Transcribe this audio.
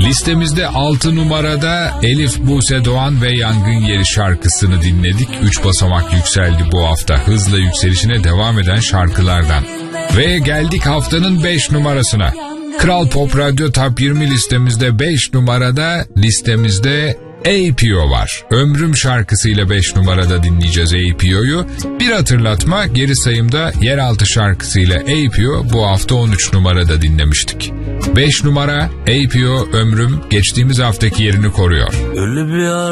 Listemizde 6 numarada Elif Buse Doğan ve Yangın Yeri şarkısını dinledik. 3 basamak yükseldi bu hafta. Hızla yükselişine devam eden şarkılardan. Ve geldik haftanın 5 numarasına. Kral Pop Radyo Top 20 listemizde 5 numarada APO var. Ömrüm şarkısıyla 5 numarada dinleyeceğiz APO'yu. Bir hatırlatma, geri sayımda Yeraltı şarkısıyla APO bu hafta 13 numarada dinlemiştik. 5 numara APO Ömrüm geçtiğimiz haftaki yerini koruyor. Öyle bir